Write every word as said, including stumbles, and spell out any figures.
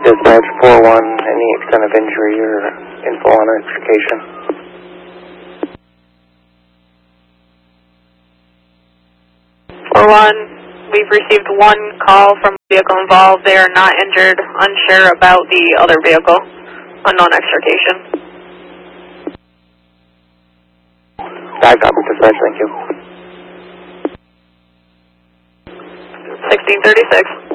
Dispatch four one, any extent of injury or info on extrication? four one, we've received one call from a vehicle involved. They are not injured, unsure about the other vehicle, unknown extrication. I copy dispatch, thank you. sixteen thirty-six.